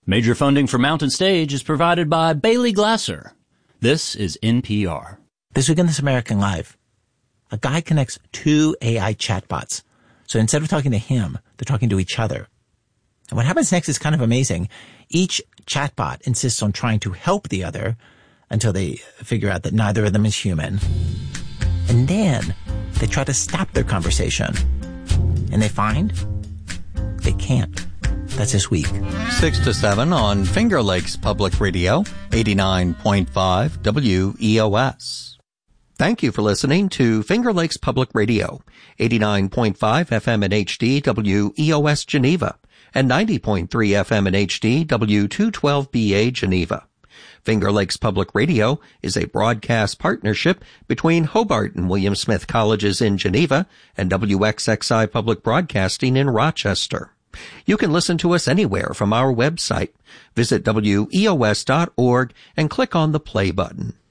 Major funding for Mountain Stage is provided by Bailey Glasser. This is NPR. This week in This American Life, a guy connects two AI chatbots. So instead of talking to him, they're talking to each other. And what happens next is kind of amazing. Each chatbot insists on trying to help the other until they figure out that neither of them is human. And then they try to stop their conversation. And they find they can't. That's this week. 6 to 7 on Finger Lakes Public Radio, 89.5 WEOS. Thank you for listening to Finger Lakes Public Radio, 89.5 FM in HD WEOS Geneva, and 90.3 FM in HD W212BA Geneva. Finger Lakes Public Radio is a broadcast partnership between Hobart and William Smith Colleges in Geneva and WXXI Public Broadcasting in Rochester. You can listen to us anywhere from our website. Visit WEOS.org and click on the play button.